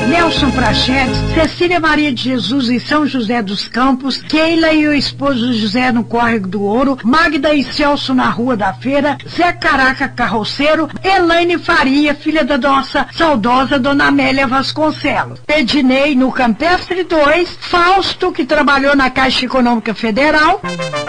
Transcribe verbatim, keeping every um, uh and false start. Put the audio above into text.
Nelson Prachedes, Cecília Maria de Jesus em São José dos Campos, Keila e o esposo José no Córrego do Ouro, Magda e Celso na Rua da Feira, Zé Caraca Carroceiro, Elaine Faria, filha da nossa saudosa Dona Amélia Vasconcelos, Ednei no Campestre dois, Fausto, que trabalhou na Caixa Econômica Federal,